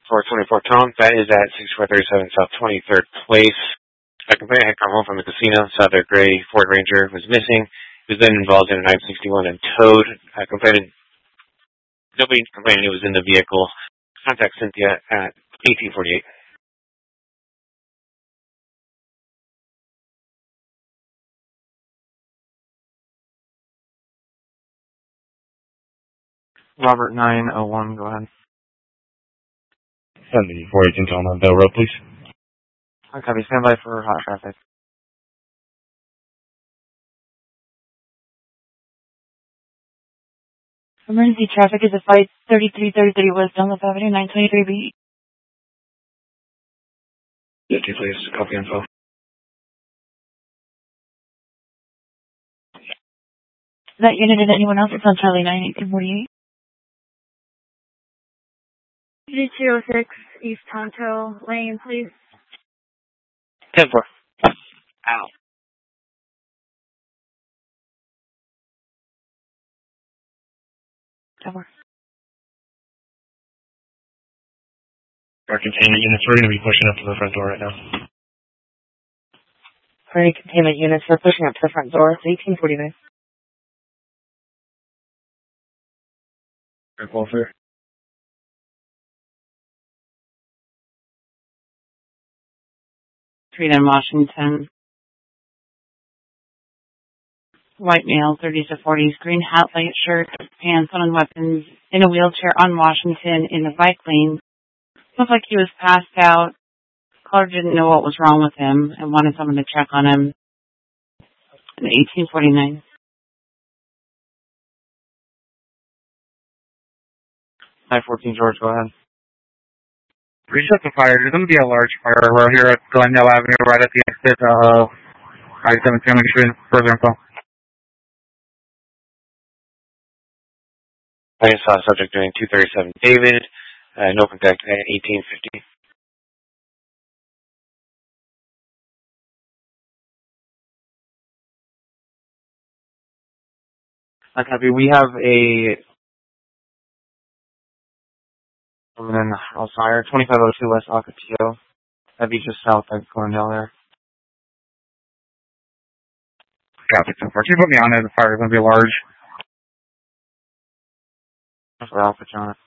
424 Tom, that is at 6437 South 23rd Place. A complainant had come home from the casino, saw their gray Ford Ranger was missing. He was then involved in a 961 and towed. Nobody complained it was in the vehicle. Contact Cynthia at 1848. Robert 901, go ahead. 7418 Tom on Bell Road, please. Copy, stand by for hot traffic. Emergency traffic is at 53333 West Dunlop Avenue, 923B. Yes, please. Copy info. That unit and anyone else is on Charlie 91848. 3206 East Tonto Lane, please. 10-4. Ow. Our containment units, we're going to be pushing up to the front door right now. For any containment units, we're pushing up to the front door. It's 1849. Good call, sir. 3 in Washington. White male, 30s to 40s, green hat, light shirt, pants, on weapons, in a wheelchair on Washington in the bike lane. Looked like he was passed out. Caller didn't know what was wrong with him and wanted someone to check on him. In 1849. 914 George, go ahead. Reset the fire. There's going to be a large fire. We're here at Glendale Avenue, right at the exit of I-17. I'm going to give you further info. I saw a subject doing 237 David. No contact at 1850. Copy. We have a Alshire, 2502 West Ocotillo. That'd be just south of Glendale there. Copy. So far, can you put me on it? The fire is going to be large. For Alpha John.